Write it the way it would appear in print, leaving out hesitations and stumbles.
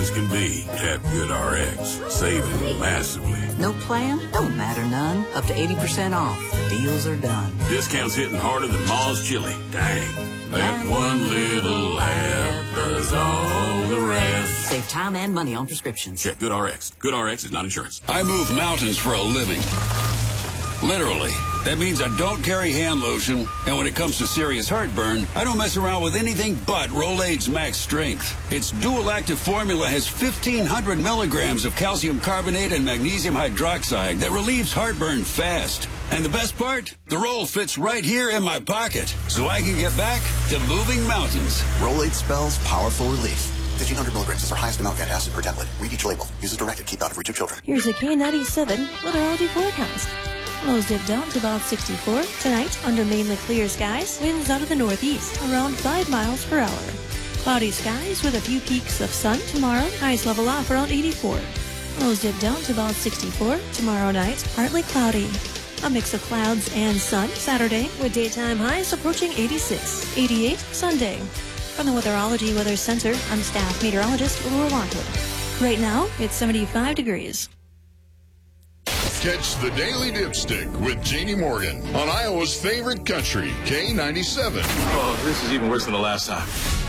as can be at GoodRx, saving massively. No plan? Don't matter none. Up to 80% off. Deals are done. Discounts hitting harder than Ma's chili. Dang. That one little laugh does all the rest. Save time and money on prescriptions. Check GoodRx. GoodRx is not insurance. I move mountains for a living. Literally. That means I don't carry hand lotion, and when it comes to serious heartburn, I don't mess around with anything but Rolaids Max Strength. Its dual-active formula has 1,500 milligrams of calcium carbonate and magnesium hydroxide that relieves heartburn fast. And the best part? The roll fits right here in my pocket, so I can get back to moving mountains. Rolaids spells powerful relief. 1,500 milligrams is our highest amount of acid per tablet. Read each label. Use as directed. Keep out of reach of children. Here's a K97 meteorology forecast. Lows dip down to about 64. Tonight, under mainly clear skies, winds out of the northeast, around 5 miles per hour. Cloudy skies with a few peaks of sun tomorrow. Highs level off around 84. Lows dip down to about 64. Tomorrow night, partly cloudy. A mix of clouds and sun Saturday, with daytime highs approaching 86. 88 Sunday. From the Weatherology Weather Center, I'm staff meteorologist Laura Lockwood. Right now, it's 75 degrees. Catch the Daily Dipstick with Jeannie Morgan on Iowa's favorite country, K97. Oh, this is even worse than the last time.